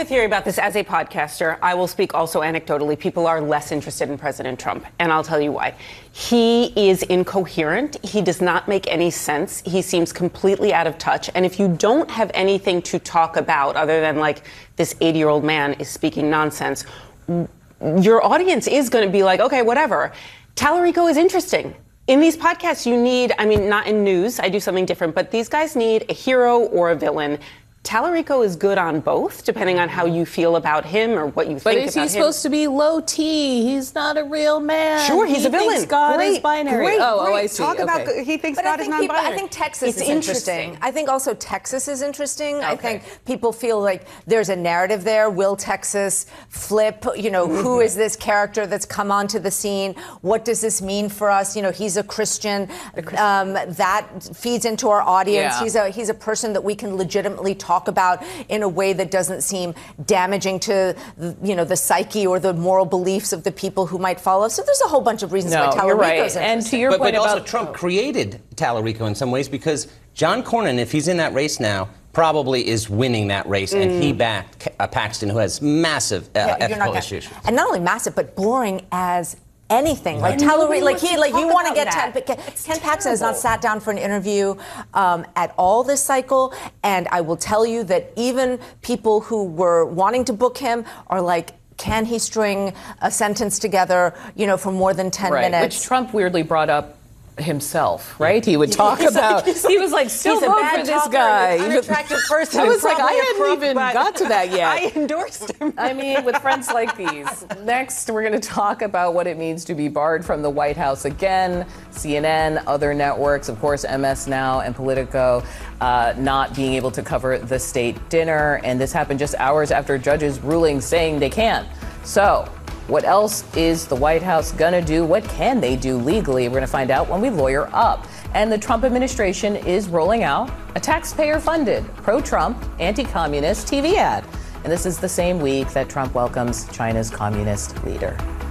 a theory about this. As a podcaster, I will speak also anecdotally. People are less interested in President Trump, and I'll tell you why. He is incoherent. He does not make any sense. He seems completely out of touch. And if you don't have anything to talk about other than, like, this 80-year-old man is speaking nonsense, your audience is going to be like, okay, whatever. Tallarico is interesting. In these podcasts, you need, I mean, not in news, I do something different, but these guys need a hero or a villain. Tallarico is good on both, depending on how you feel about him or what you think about him. But is he supposed to be low T? He's not a real man. Sure, he's a villain. He thinks God is binary. Great. I see. Talk about, he thinks God is non-binary. I think Texas is interesting. I think also Texas is interesting. Okay. I think people feel like there's a narrative there. Will Texas flip? You know, who is this character that's come onto the scene? What does this mean for us? You know, he's a Christian. That feeds into our audience. Yeah. He's a person that we can legitimately talk about in a way that doesn't seem damaging to, you know, the psyche or the moral beliefs of the people who might follow. So there's a whole bunch of reasons why Tallarico's interesting. And to your point about also Trump created Tallarico in some ways because John Cornyn, if he's in that race now, probably is winning that race, and he backed Paxton, who has massive ethical issues. And not only massive, but boring as anything. Like Tallarico, you want to get Ken Paxton has not sat down for an interview at all this cycle, and I will tell you that even people who were wanting to book him are like, can he string a sentence together, you know, for more than 10 minutes? Which Trump weirdly brought up himself, right? He would talk about. He was like, still vote for this guy. He's an unattractive person. I was like, I hadn't even got to that yet. I endorsed him. I mean, with friends like these. Next, we're going to talk about what it means to be barred from the White House again. CNN, other networks, of course, MS Now and Politico, not being able to cover the state dinner. And this happened just hours after judges' ruling saying they can't. So, what else is the White House going to do? What can they do legally? We're going to find out when we lawyer up. And the Trump administration is rolling out a taxpayer-funded, pro-Trump, anti-communist TV ad. And this is the same week that Trump welcomes China's communist leader.